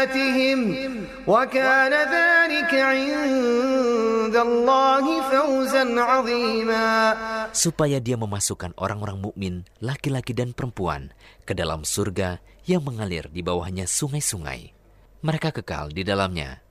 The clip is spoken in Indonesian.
حياتهم وكان ذلك عند الله فوزا عظيما. Supaya dia memasukkan orang-orang mukmin, laki-laki dan perempuan, ke dalam surga yang mengalir di bawahnya sungai-sungai. Mereka kekal di dalamnya